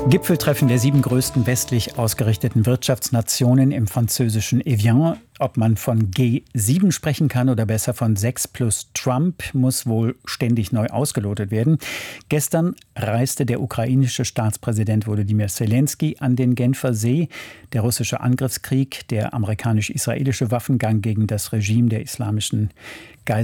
Gipfeltreffen der 7 größten westlich ausgerichteten Wirtschaftsnationen im französischen Evian. Ob man von G7 sprechen kann oder besser von 6 plus Trump, muss wohl ständig neu ausgelotet werden. Gestern reiste der ukrainische Staatspräsident Volodymyr Zelensky an den Genfer See. Der russische Angriffskrieg, der amerikanisch-israelische Waffengang gegen das Regime der islamischen